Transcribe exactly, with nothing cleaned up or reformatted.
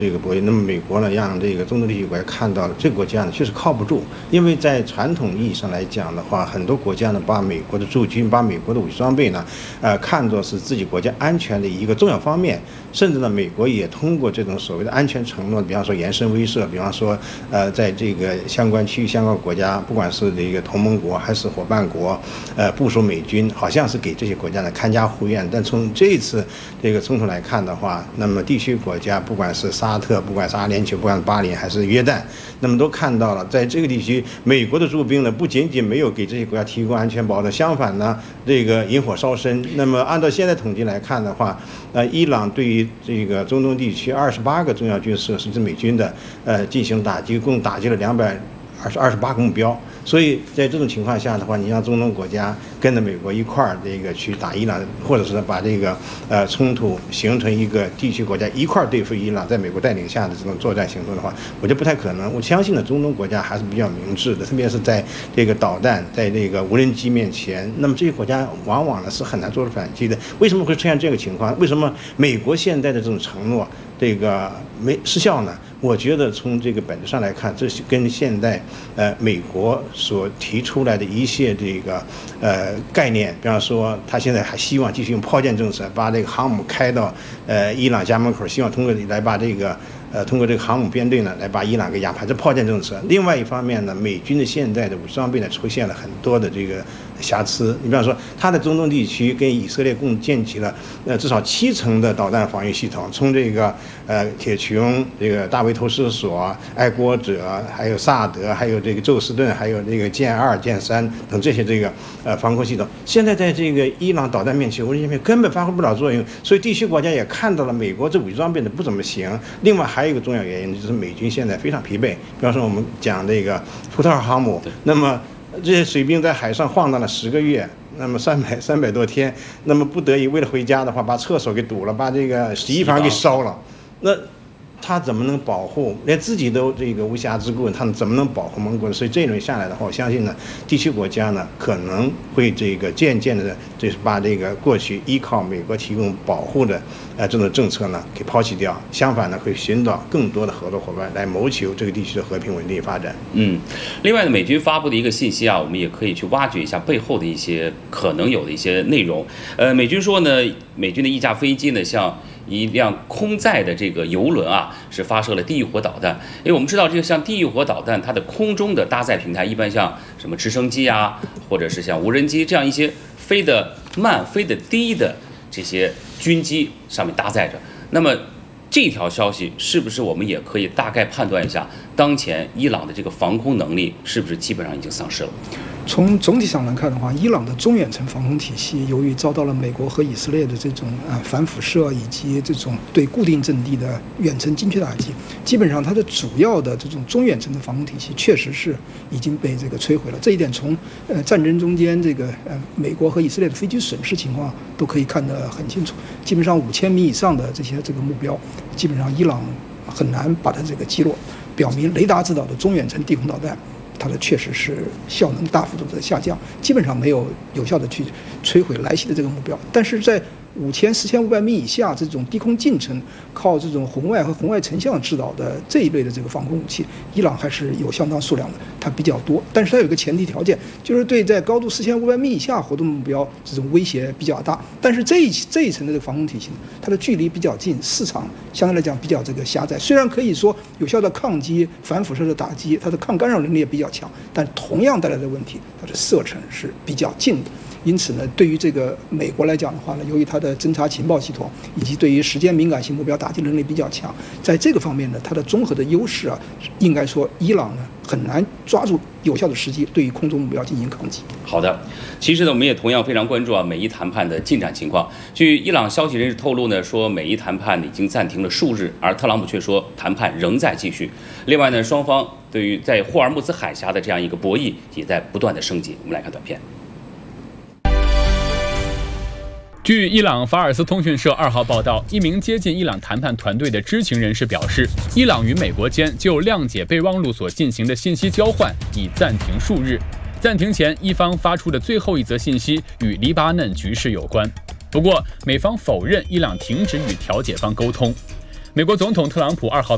这个博弈，那么美国呢，让这个中东地区国家看到了这个国家呢确实靠不住，因为在传统意义上来讲的话，很多国家呢把美国的驻军、把美国的武器装备呢，呃，看作是自己国家安全的一个重要方面，甚至呢，美国也通过这种所谓的安全承诺，比方说延伸威慑，比方说，呃，在这个相关区域、相关国家，不管是这个同盟国还是伙伴国，呃，部署美军，好像是给这些国家呢看家护院。但从这一次这个冲突来看的话，那么地区国家，不管是沙特，不管是阿联酋，不管是巴林还是约旦，那么都看到了，在这个地区，美国的驻兵呢，不仅仅没有给这些国家提供安全保障，相反呢，这个引火烧身。那么按照现在统计来看的话，呃，伊朗对于这个中东地区二十八个重要军事设施是美军的，呃，进行打击，共打击了两百二十二十八个目标。所以在这种情况下的话，你让中东国家跟着美国一块儿这个去打伊朗，或者是把这个呃冲突形成一个地区国家一块儿对付伊朗，在美国带领下的这种作战行动的话，我觉得不太可能。我相信呢，中东国家还是比较明智的，特别是在这个导弹、在这个无人机面前，那么这些国家往往呢是很难做出反击的。为什么会出现这个情况？为什么美国现在的这种承诺这个没失效呢？我觉得从这个本质上来看，这是跟现在呃美国所提出来的一些这个呃概念，比方说他现在还希望继续用炮舰政策，把这个航母开到呃伊朗家门口，希望通过来把这个呃通过这个航母编队呢来把伊朗给压趴，这炮舰政策。另外一方面呢，美军的现在的武器装备呢出现了很多的这个瑕疵。你比方说，它的中东地区跟以色列共建起了呃至少七层的导弹防御系统，从这个呃铁穹、这个大卫投石所、爱国者，还有萨德，还有这个宙斯盾，还有这个歼二、歼三等这些这个呃防空系统，现在在这个伊朗导弹面前、无人机面根本发挥不了作用，所以地区国家也看到了美国这武器装备的不怎么行。另外还有一个重要原因就是美军现在非常疲惫，比方说我们讲这个福特号航母，那么这些水兵在海上晃荡了十个月。那么三百三百多天，那么不得已为了回家的话，把厕所给堵了，把这个洗衣房给烧了，那他怎么能保护？连自己都这个无暇之顾，他们怎么能保护盟国？所以这一轮下来的话，我相信呢，地区国家呢可能会这个渐渐的，就是把这个过去依靠美国提供保护的呃这种政策呢给抛弃掉，相反呢会寻找更多的合作伙伴来谋求这个地区的和平稳定发展。 嗯，另外呢，美军发布的一个信息啊，我们也可以去挖掘一下背后的一些可能有的一些内容。呃，美军说呢，美军的一架飞机呢向一辆空载的这个游轮啊，是发射了地狱火导弹。因为我们知道，这个像地狱火导弹，它的空中的搭载平台一般像什么直升机啊，或者是像无人机这样一些飞得慢、飞得低的这些军机上面搭载着。那么这条消息是不是我们也可以大概判断一下，当前伊朗的这个防空能力是不是基本上已经丧失了？ 从总体上来看的话，伊朗的中远程防空体系由于遭到了美国和以色列的这种啊反辐射以及这种对固定阵地的远程精确打击，基本上它的主要的这种中远程的防空体系确实是已经被这个摧毁了。这一点从呃战争中间这个呃美国和以色列的飞机损失情况都可以看得很清楚。基本上五千米以上的这些这个目标，基本上伊朗很难把它这个击落，表明雷达制导的中远程地空导弹，它的确实是效能大幅度的下降，基本上没有有效的去摧毁来袭的这个目标。但是在五千、四千五百米以下这种低空近程，靠这种红外和红外成像制导的这一类的这个防空武器，伊朗还是有相当数量的，它比较多。但是它有一个前提条件，就是对在高度四千五百米以下活动目标这种威胁比较大。但是这一这一层的这个防空体系，它的距离比较近，市场相对来讲比较这个狭窄。虽然可以说有效的抗击反辐射的打击，它的抗干扰能力也比较强，但同样带来的问题，它的射程是比较近的。因此呢，对于这个美国来讲的话呢，由于它的侦察情报系统以及对于时间敏感性目标打击能力比较强，在这个方面呢，它的综合的优势啊，应该说伊朗呢很难抓住有效的时机对于空中目标进行抗击。 好的，其实呢，我们也同样非常关注啊美伊谈判的进展情况。据伊朗消息人士透露呢，说美伊谈判已经暂停了数日，而特朗普却说谈判仍在继续。另外呢，双方对于在霍尔木兹海峡的这样一个博弈也在不断的升级。我们来看短片。 据伊朗法尔斯通讯社二号报道，一名接近伊朗谈判团队的知情人士表示，伊朗与美国间就谅解备忘录所进行的信息交换已暂停数日。暂停前，一方发出的最后一则信息与黎巴嫩局势有关。不过，美方否认伊朗停止与调解方沟通。美国总统特朗普二号